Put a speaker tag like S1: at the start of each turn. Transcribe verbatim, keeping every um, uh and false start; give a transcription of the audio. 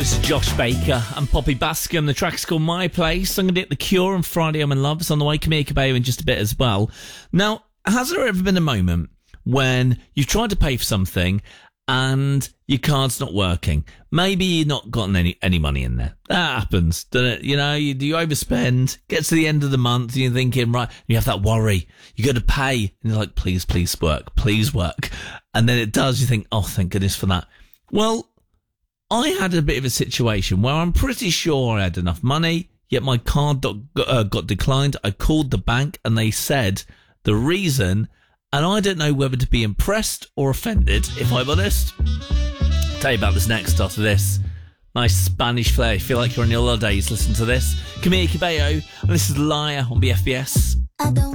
S1: This is Josh Baker and Poppy Bascom. The track's called My Place. I'm going to hit The Cure on Friday I'm in Love. It's on the way. Camille Cabello in just a bit as well. Now, has there ever been a moment when you've tried to pay for something and your card's not working? Maybe you've not gotten any, any money in there. That happens, doesn't it? You know, you, you overspend, get to the end of the month, and you're thinking, right, you have that worry. You got to pay. And you're like, please, please work, please work. And then it does. You think, oh, thank goodness for that. Well, I had a bit of a situation where I'm pretty sure I had enough money, yet my card got, uh, got declined. I called the bank and they said the reason, and I don't know whether to be impressed or offended, if I'm honest. I'll tell you about this next after this. Nice Spanish flair. You feel like you're on your holidays. Listen to this. Camille Cabello, and this is Liar on B F B S.
S2: I don't